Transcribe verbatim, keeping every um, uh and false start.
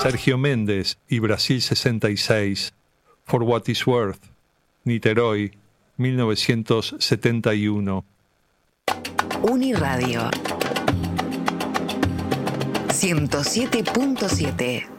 Sergio Méndez y Brasil sesenta y seis, For What It's Worth, Niterói, mil novecientos setenta y uno. Uniradio ciento siete punto siete.